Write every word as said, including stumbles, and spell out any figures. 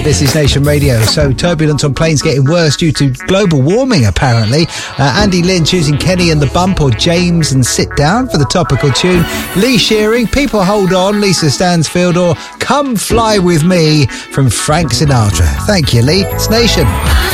This is Nation Radio. So turbulence on planes getting worse due to global warming, apparently. Uh, Andy Lynn choosing Kenny and the Bump or James and Sit Down for the topical tune. Lee Shearing, People Hold On, Lisa Stansfield, or Come Fly With Me from Frank Sinatra. Thank you, Lee. It's Nation.